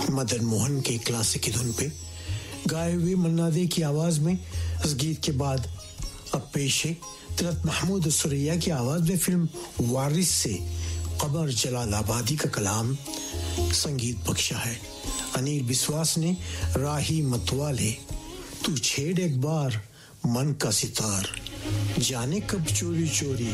मदन मोहन के क्लासिक की धुन पे गाए हुए मन्ना डे की आवाज में इस गीत के बाद अब पेश है तिलक महमूद सुरैया की आवाज में फिल्म वारिस से कमर जलालाबादी का कलाम संगीत बख्शा है अनिल विश्वास ने, राही मतवाले। तू छेड़ एक बार मन का सितार, जाने कब चोरी चोरी